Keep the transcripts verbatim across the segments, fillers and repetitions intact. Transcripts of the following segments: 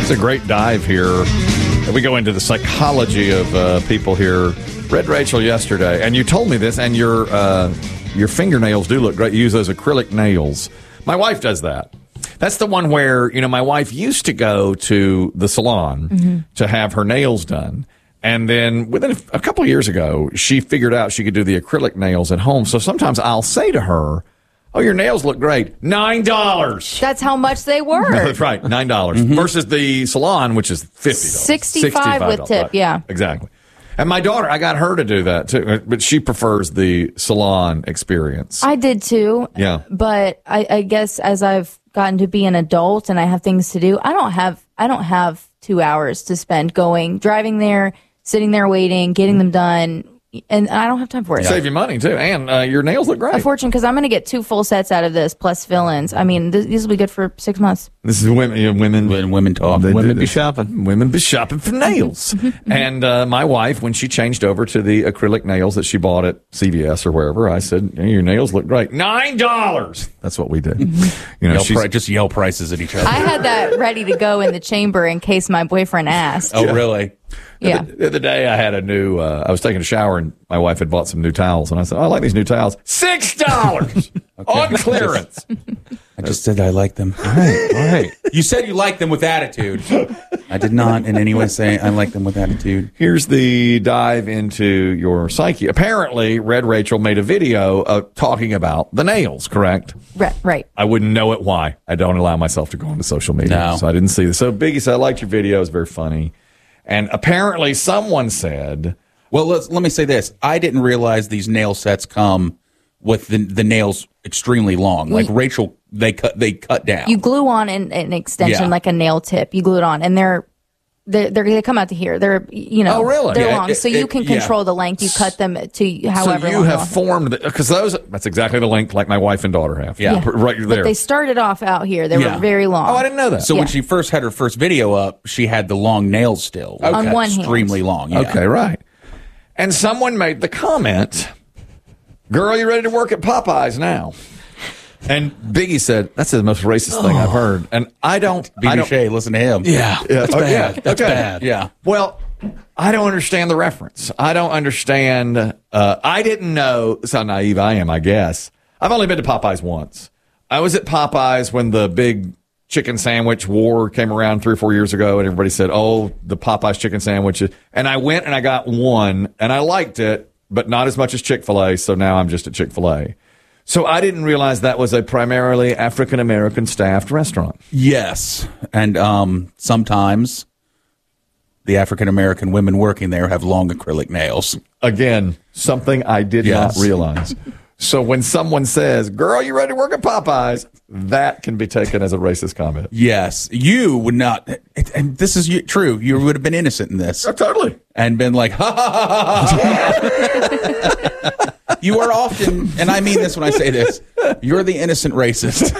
It's a great dive here. We go into the psychology of uh, people here. Read Rachel yesterday, and you told me this, and your uh, your fingernails do look great. You use those acrylic nails. My wife does that. That's the one where, you know, my wife used to go to the salon mm-hmm. to have her nails done. And then within a, a couple of years ago, she figured out she could do the acrylic nails at home. So sometimes I'll say to her, oh, your nails look great. Nine dollars. That's how much they were. No, that's right. Nine dollars mm-hmm. versus the salon, which is fifty dollars. Sixty-five with tip. Right. Yeah, exactly. And my daughter, I got her to do that too, but she prefers the salon experience. I did too. Yeah, but I, I guess as I've gotten to be an adult and I have things to do, I don't have I don't have two hours to spend going driving there, sitting there waiting, getting them done. And I don't have time for it. Save you money, too. And uh, your nails look great. A fortune, because I'm going to get two full sets out of this, plus fill-ins. I mean, th- these will be good for six months. This is women you know, women, when women talk. They, women they, be shopping. Women be shopping for nails. And uh, my wife, when she changed over to the acrylic nails that she bought at C V S or wherever, I said, your nails look great. Nine dollars. That's what we did. You know, yell pri- just yell prices at each other. I had that ready to go in the chamber in case my boyfriend asked. Oh, really? Yeah. The, the other day I had a new, uh, I was taking a shower and my wife had bought some new towels and I said, oh, I like these new towels. Six dollars on clearance. I just said I like them. All right, all right. You said you liked them with attitude. I did not in any way say I like them with attitude. Here's the dive into your psyche. Apparently, Red Rachel made a video uh, talking about the nails, correct? Right, right. I wouldn't know it why. I don't allow myself to go into social media. No. So I didn't see this. So Biggie said, I liked your video. It was very funny. And apparently someone said... Well, let's, let me say this. I didn't realize these nail sets come with the, the nails extremely long. Like We, Rachel, they cut they cut down. You glue on an, an extension Yeah. like a nail tip. You glue it on, and they're they're, they're they come out to here. They're you know Oh, really? they're Yeah, long, it- so you it- can yeah. control the length. You cut them to however So you long have want. formed... Because those... That's exactly the length like my wife and daughter have. Yeah. Yeah. Right there. But they started off out here. They Yeah. were very long. Oh, I didn't know that. so Yeah. when she first had her first video up, she had the long nails still. Okay. On one hand. Extremely long. Yeah. Okay, right. And someone made the comment, girl, you ready to work at Popeyes now? And Biggie said, that's the most racist thing I've heard. And I don't... B I B don't Shea, listen to him. Yeah, that's Oh, bad. yeah, That's okay. bad. Yeah. Well, I don't understand the reference. I don't understand. Uh, I didn't know. That's how naive I am, I guess. I've only been to Popeyes once. I was at Popeyes when the big chicken sandwich war came around three or four years ago, and everybody said, oh, the Popeyes chicken sandwich. And I went and I got one, and I liked it, but not as much as Chick-fil-A, so now I'm just at Chick-fil-A. So I didn't realize that was a primarily African-American staffed restaurant. Yes. And um, sometimes the African-American women working there have long acrylic nails. Again, something I did Yes. not realize. So when someone says, girl, you ready to work at Popeyes? That can be taken as a racist comment. Yes. You would not, and this is true, you would have been innocent in this. Oh, totally. And been like, ha ha ha ha ha. You are often, and I mean this when I say this, you're the innocent racist.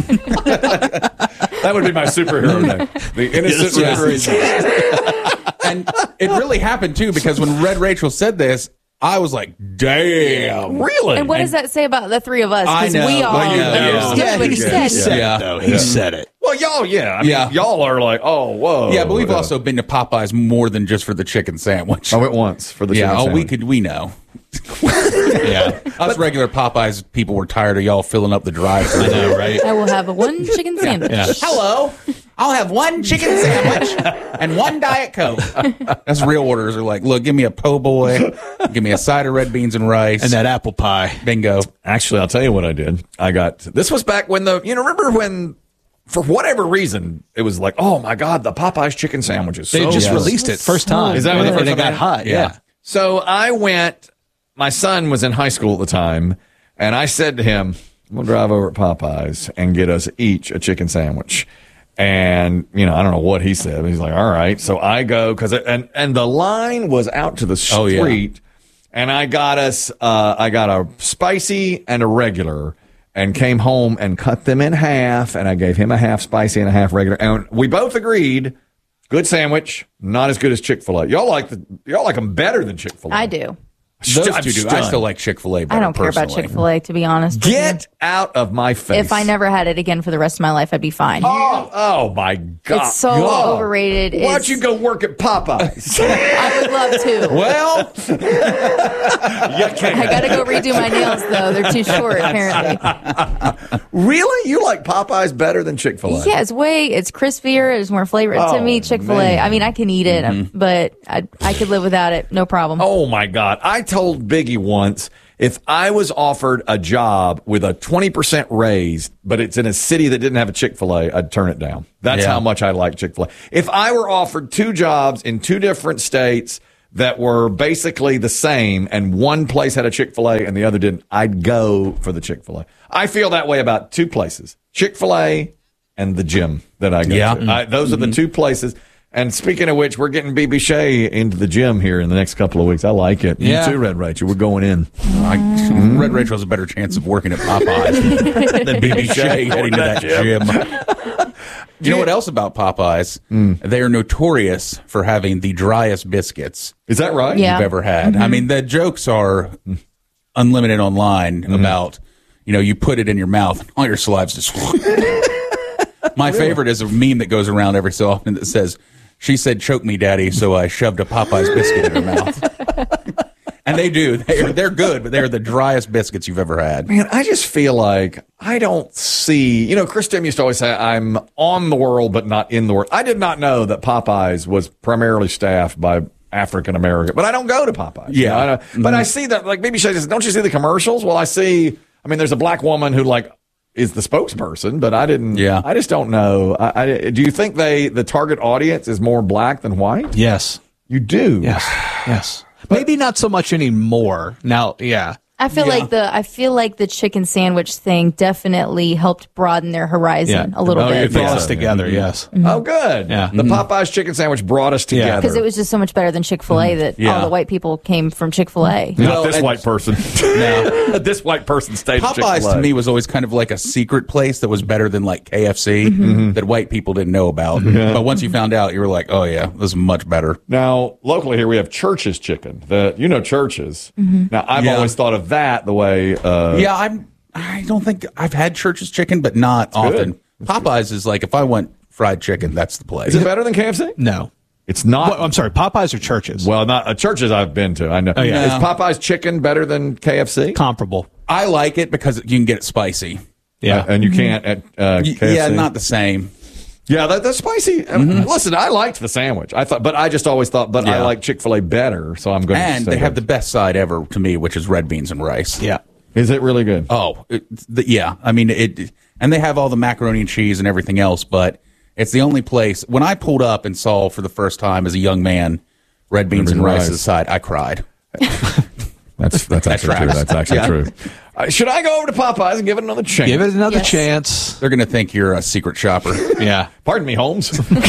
That would be my superhero name. The innocent Yes. racist. And it really happened too, because when Red Rachel said this, I was like, damn. Really? And what does that say about the three of us? I Because know. we all Well, yeah, understood yeah. what he Yeah, said. He said Yeah. it, though. He Yeah. said it. Well, y'all, yeah. I mean, Yeah. y'all are like, oh, whoa. Yeah, but we've Uh, also been to Popeyes more than just for the chicken sandwich. I went once for the yeah, chicken oh, we sandwich. could, we know. Yeah, us regular Popeyes people were tired of y'all filling up the drive-thru. I know, right? I will have a one chicken sandwich. Yeah. Hello, I'll have one chicken sandwich and one Diet Coke. That's real orders are like, look, give me a po' boy, give me a side of red beans and rice, And that apple pie. bingo. Actually, I'll tell you what I did. I got, this was back when the, you know, remember when, for whatever reason, it was like, oh my God, the Popeyes chicken sandwiches. They so just good. released it first time. Is that when and the first it time got they- hot? Yeah. So I went, my son was in high school at the time, and I said to him, we'll drive over at Popeyes and get us each a chicken sandwich. And, you know, I don't know what he said. But he's like, all right. So I go, cause it, and, and the line was out to the street. Oh, yeah. And I got us, uh, I got a spicy and a regular, and came home and cut them in half. And I gave him a half spicy and a half regular. And we both agreed, good sandwich, not as good as Chick-fil-A. Y'all like the, y'all like them better than Chick-fil-A. I do. Those I'm two do. I stunned. still like Chick-fil-A better, I don't care about personally. Chick-fil-A, to be honest. with Get you. out of my face. If I never had it again for the rest of my life, I'd be fine. Oh, oh my God. It's so God. overrated. Why don't It's- you go work at Popeyes? I would love to. Well, you can't. I got to go redo my nails, though. They're too short, apparently. Really? You like Popeyes better than Chick-fil-A? Yeah, it's way, it's crispier. It's more flavor. Oh, to me, Chick-fil-A, man. I mean, I can eat it, but I, I could live without it. No problem. Oh my God. I told Biggie once, if I was offered a job with a twenty percent raise, but it's in a city that didn't have a Chick-fil-A, I'd turn it down. That's Yeah. how much I like Chick-fil-A. If I were offered two jobs in two different states that were basically the same and one place had a Chick-fil-A and the other didn't, I'd go for the Chick-fil-A. I feel that way about two places, Chick-fil-A and the gym that I go Yeah. to. I, those are the two places. And speaking of which, we're getting B B Shea into the gym here in the next couple of weeks. I like it. Yeah. You too, Red Rachel. We're going in. I, Red Rachel has a better chance of working at Popeyes than B B Shea heading to that gym. You know what else about Popeyes? They are notorious for having the driest biscuits Is that right? Yeah. you've ever had. I mean, the jokes are unlimited online about, you know, you put it in your mouth, and all your saliva's just. My favorite is a meme that goes around every so often that says, "She said, 'Choke me, Daddy,' so I shoved a Popeyes biscuit in her mouth." And they do. They're, they're good, but they're the driest biscuits you've ever had. Man, I just feel like I don't see, you know, Chris Tim used to always say, I'm on the world, but not in the world. I did not know that Popeyes was primarily staffed by African American, but I don't go to Popeyes. you Yeah. know, I don't- But I see that, like, B B Shea says, don't you see the commercials? Well, I see, I mean, there's a black woman who, like, is the spokesperson, but I didn't, Yeah. I just don't know. I, I, do you think they, the target audience is more black than white? Yes. You do. Yes. Yes. Maybe not so much anymore. Now, yeah. I feel Yeah. like the I feel like the chicken sandwich thing definitely helped broaden their horizon Yeah. a little Oh, you bit. It brought Yeah. us together, yes. Oh, good. Yeah. The Popeyes chicken sandwich brought us Yeah. together. Because it was just so much better than Chick-fil-A that Yeah. all the white people came from Chick-fil-A. Not Well, this and- white person. No. This white person stayed at Popeyes Chick-fil-A. to me was always kind of like a secret place that was better than like K F C Mm-hmm. that white people didn't know about. But once you found out, you were like, oh yeah, this is much better. Now, locally here we have Church's Chicken. The you know Church's. Now, I've Yeah. always thought of that the way. Uh, Yeah, I'm. I don't think I've had Church's Chicken, but not often. Popeyes is like if I want fried chicken, that's the place. Is it better than K F C? No. It's not. Well, I'm sorry, Popeyes or Churches? well, not uh, Church's I've been to. I know. yeah. Is No. Popeyes chicken better than K F C? Comparable. I like it because you can get it spicy. Yeah. And you can't at uh, Y- K F C. Yeah, not the same. Yeah, that, that's spicy. Uh, Listen, I liked the sandwich. I thought, but I just always thought, but I Yeah. like Chick-fil-A better, so I'm going to. And they have the best side ever to me, which is red beans and rice. yeah. Is it really good? Oh, it, the, yeah. I mean, it, and they have all the macaroni and cheese and everything else, but it's the only place. When I pulled up and saw for the first time as a young man red beans and rice rice. as a side, I cried. That's that's actually true. tracks. That's actually Yeah. true. Uh, should I go over to Popeyes and give it another chance? Give it another Yes. chance. They're going to think you're a secret shopper. Yeah. Pardon me, Holmes.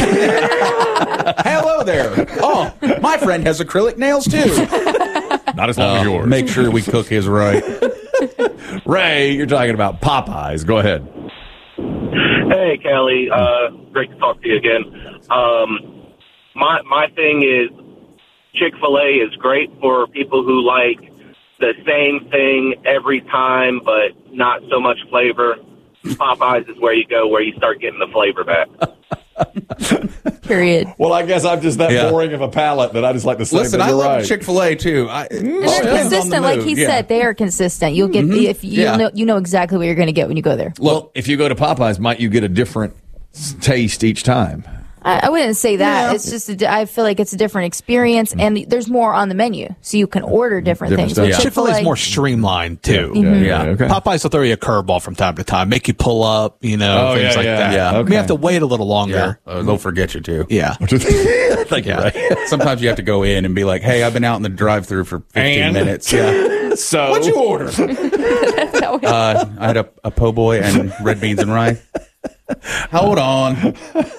Hello there. Oh, my friend has acrylic nails too. Not as long as yours. Make sure we cook his right. Ray, you're talking about Popeyes. Go ahead. Hey, Kelly. Uh, great to talk to you again. Um, my my thing is Chick-fil-A is great for people who like the same thing every time, but not so much flavor. Popeyes is where you go, where you start getting the flavor back. Period. Well, I guess I'm just that Yeah. boring of a palate that I just like the same Listen, thing. I You're love right. Chick-fil-A too. I, And they're consistent, like he said. They are consistent. You'll get if you Yeah. know you know exactly what you're going to get when you go there. Well, if you go to Popeyes, might you get a different s- taste each time? I, I wouldn't say that. Yeah. It's just a di- I feel like it's a different experience, and there's more on the menu, so you can order different, Different things. stuff. With Yeah. Chick-fil-A is Chick-fil-A, more streamlined, too. Yeah, Yeah. yeah, okay. Popeyes will throw you a curveball from time to time, make you pull up, you know, Oh, things yeah, like yeah. that. Yeah. You Okay. have to wait a little Yeah, longer. uh, they'll forget you too. Yeah. Thank you, Yeah. Ray. Sometimes you have to go in and be like, "Hey, I've been out in the drive-through for fifteen And? minutes." Yeah. So What'd you order? uh, I had a, a po' boy and red beans and rice. Hold on.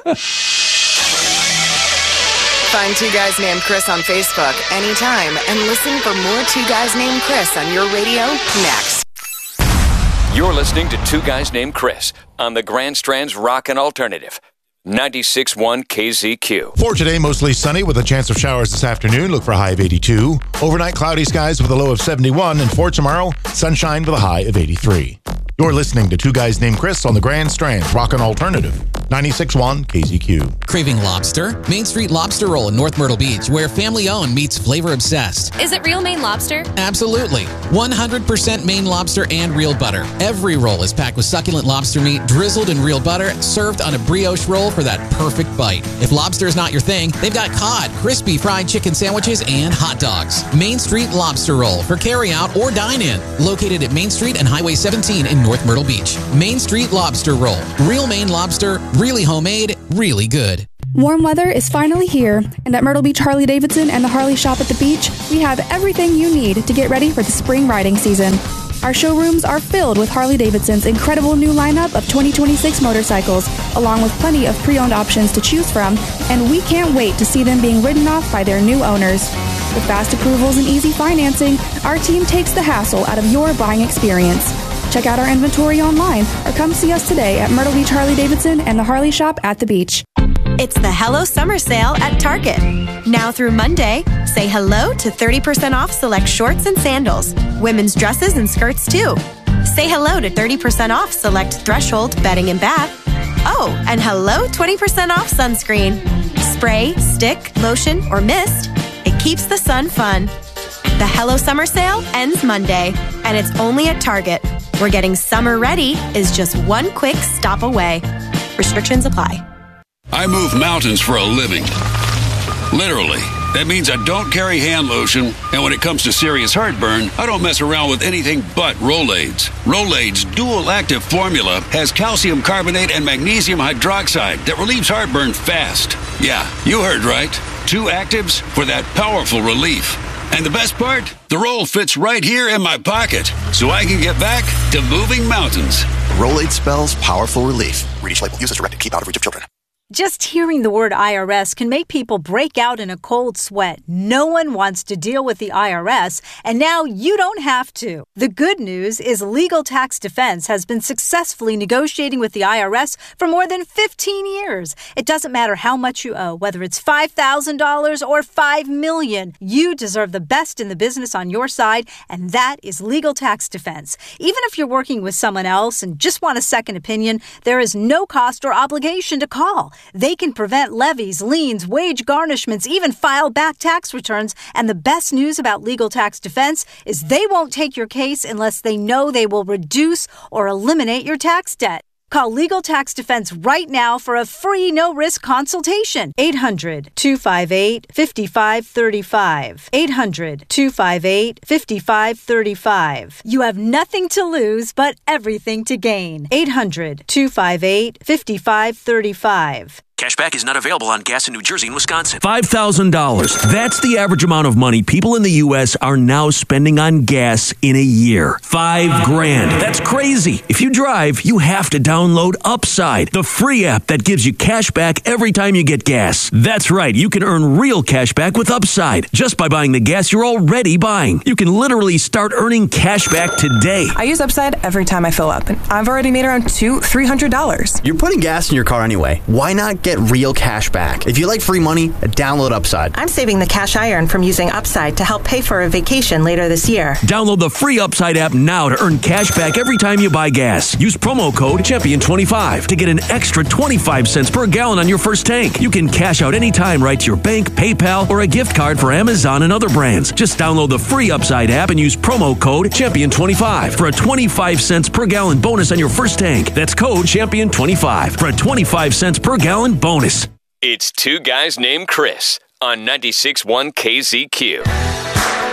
Find Two Guys Named Chris on Facebook anytime and listen for more Two Guys Named Chris on your radio next. You're listening to Two Guys Named Chris on the Grand Strand's Rock and Alternative. ninety-six point one K Z Q. For today, mostly sunny with a chance of showers this afternoon. Look for a high of eighty-two. Overnight, cloudy skies with a low of seventy-one. And for tomorrow, sunshine with a high of eighty-three. You're listening to Two Guys Named Chris on the Grand Strand Rockin' Alternative. ninety-six point one K Z Q. Craving lobster? Main Street Lobster Roll in North Myrtle Beach, where family-owned meets flavor-obsessed. Is it real Maine lobster? Absolutely. one hundred percent Maine lobster and real butter. Every roll is packed with succulent lobster meat, drizzled in real butter, served on a brioche roll for that perfect bite. If lobster is not your thing, they've got cod, crispy fried chicken sandwiches, and hot dogs. Main Street Lobster Roll for carry-out or dine-in. Located at Main Street and Highway seventeen in North Myrtle Beach. Main Street Lobster Roll. Real Maine lobster, really homemade, really good. Warm weather is finally here, and at Myrtle Beach Harley Davidson and the Harley Shop at the beach, we have everything you need to get ready for the spring riding season. Our showrooms are filled with Harley Davidson's incredible new lineup of twenty twenty-six motorcycles, along with plenty of pre-owned options to choose from, and we can't wait to see them being ridden off by their new owners. With fast approvals and easy financing, our team takes the hassle out of your buying experience. Check out our inventory online or come see us today at Myrtle Beach Harley Davidson and the Harley Shop at the beach. It's the Hello Summer Sale at Target. Now through Monday, say hello to thirty percent off select shorts and sandals, women's dresses and skirts too. Say hello to thirty percent off select Threshold bedding and bath. Oh, and hello twenty percent off sunscreen. Spray, stick, lotion, or mist. It keeps the sun fun. The Hello Summer Sale ends Monday, and it's only at Target, where getting summer ready is just one quick stop away. Restrictions apply. I move mountains for a living. Literally. That means I don't carry hand lotion, and when it comes to serious heartburn, I don't mess around with anything but Rolaids. Rolaids' dual-active formula has calcium carbonate and magnesium hydroxide that relieves heartburn fast. Yeah, you heard right. Two actives for that powerful relief. And the best part? The roll fits right here in my pocket, so I can get back to moving mountains. Rolaid spells powerful relief. Read each label. Use as directed. Keep out of reach of children. Just hearing the word I R S can make people break out in a cold sweat. No one wants to deal with the I R S, and now you don't have to. The good news is Legal Tax Defense has been successfully negotiating with the I R S for more than fifteen years. It doesn't matter how much you owe, whether it's five thousand dollars or five million dollars. You deserve the best in the business on your side, and that is Legal Tax Defense. Even if you're working with someone else and just want a second opinion, there is no cost or obligation to call. They can prevent levies, liens, wage garnishments, even file back tax returns. And the best news about Legal Tax Defense is they won't take your case unless they know they will reduce or eliminate your tax debt. Call Legal Tax Defense right now for a free no-risk consultation. eight hundred, two five eight, five five three five. eight hundred, two five eight, five five three five. You have nothing to lose but everything to gain. eight hundred, two five eight, five five three five. Cashback is not available on gas in New Jersey and Wisconsin. five thousand dollars. That's the average amount of money people in the U S are now spending on gas in a year. Five grand. That's crazy. If you drive, you have to download Upside, the free app that gives you cash back every time you get gas. That's right. You can earn real cash back with Upside just by buying the gas you're already buying. You can literally start earning cash back today. I use Upside every time I fill up, and I've already made around two, three hundred dollars. You're putting gas in your car anyway. Why not get real cash back? If you like free money, download Upside. I'm saving the cash I earn from using Upside to help pay for a vacation later this year. Download the free Upside app now to earn cash back every time you buy gas. Use promo code champion twenty-five to get an extra twenty-five cents per gallon on your first tank. You can cash out anytime right to your bank, PayPal, or a gift card for Amazon and other brands. Just download the free Upside app and use promo code champion twenty-five for a twenty-five cents per gallon bonus on your first tank. That's code champion twenty-five for a twenty-five cents per gallon bonus. It's Two Guys Named Chris on ninety-six point one K Z Q.